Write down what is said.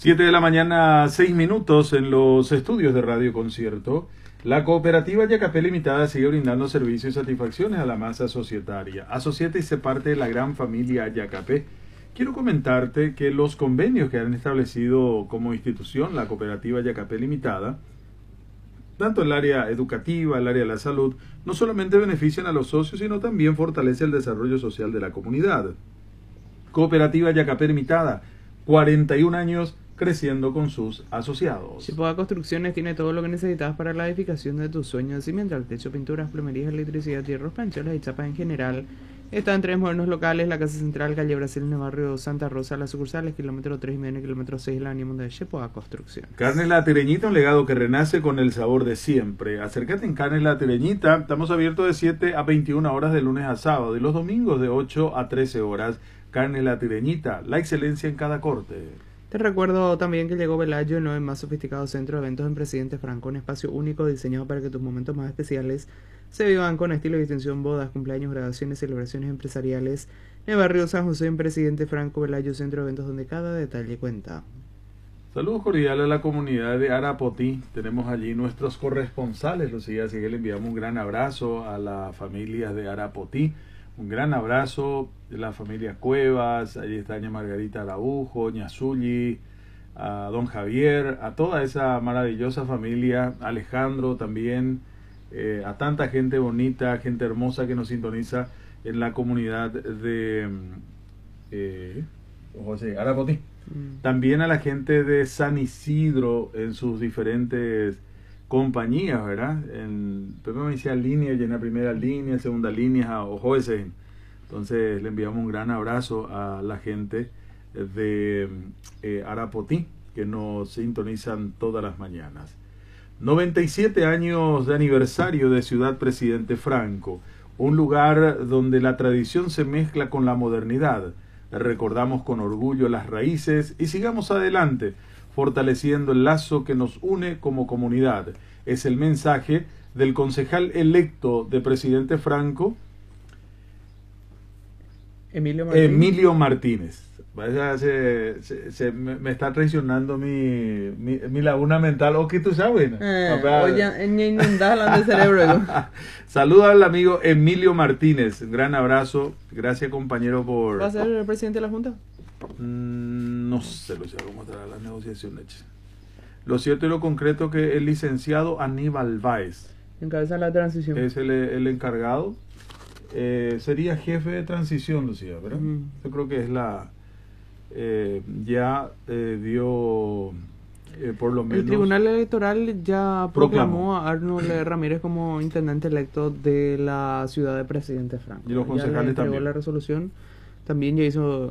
7 de la mañana, 6 minutos en los estudios de Radio Concierto. La cooperativa Yacapé Limitada sigue brindando servicios y satisfacciones a la masa societaria. Asociate y sé parte de la gran familia Yacapé. Quiero comentarte que los convenios que han establecido como institución la cooperativa Yacapé Limitada, tanto en el área educativa, el área de la salud, no solamente benefician a los socios, sino también fortalece el desarrollo social de la comunidad. Cooperativa Yacapé Limitada, 41 años creciendo con sus asociados. Chipoa Construcciones tiene todo lo que necesitas para la edificación de tus sueños: cimiento, techo, pinturas, plomerías, electricidad, hierros, plancholas y chapas en general. Está en 3 modernos locales: la Casa Central, calle Brasil, en el barrio Santa Rosa, las sucursales, kilómetro 3 y medio, kilómetro 6, la avenida Mundo de Chipoa Construcción. Carnes La Tireñita, un legado que renace con el sabor de siempre. Acércate en Carnes La Tireñita. Estamos abiertos de 7 a 21 horas de lunes a sábado y los domingos de 8 a 13 horas. Carnes La Tireñita, la excelencia en cada corte. Te recuerdo también que llegó Velayo, el nuevo y más sofisticado centro de eventos en Presidente Franco, un espacio único diseñado para que tus momentos más especiales se vivan con estilo y distinción: bodas, cumpleaños, graduaciones, celebraciones empresariales. En el barrio San José, en Presidente Franco, Velayo, centro de eventos donde cada detalle cuenta. Saludos cordiales a la comunidad de Arapotí. Tenemos allí nuestros corresponsales, así que le enviamos un gran abrazo a las familias de Arapotí. Un gran abrazo de la familia Cuevas, allí está doña Margarita Araujo, doña Zully, a don Javier, a toda esa maravillosa familia, Alejandro también, a tanta gente bonita, gente hermosa que nos sintoniza en la comunidad de Arapotí. También a la gente de San Isidro en sus diferentes compañías, ¿verdad? Primero me decía línea, llena primera línea, segunda línea, ojo ese. Entonces le enviamos un gran abrazo a la gente de Arapotí que nos sintonizan todas las mañanas. 97 años de aniversario de Ciudad Presidente Franco, un lugar donde la tradición se mezcla con la modernidad. Recordamos con orgullo las raíces y sigamos adelante, fortaleciendo el lazo que nos une como comunidad. Es el mensaje del concejal electo de Presidente Franco, Emilio Martínez. Me está traicionando mi laguna mental. ¿O qué tú sabes? Oye, hablando de cerebro. Saluda al amigo Emilio Martínez. Un gran abrazo. Gracias, compañero, por... ¿Va a ser el presidente de la Junta? No sé, lo sé cómo estará la negociación hecha. Lo cierto y lo concreto que el licenciado Aníbal Báez encabeza la transición. Es el encargado. Sería jefe de transición, Lucía, ¿verdad? Yo creo que es la... dio por lo menos... El Tribunal Electoral ya proclamó a Arnold Ramírez como intendente electo de la ciudad de Presidente Franco. Y los concejales ya le entregó también. La resolución. También ya hizo